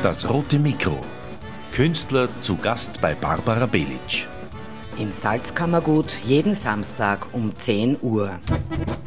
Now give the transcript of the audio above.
Das rote Mikro. Künstler zu Gast bei Barbara Belic. Im Salzkammergut jeden Samstag um 10 Uhr.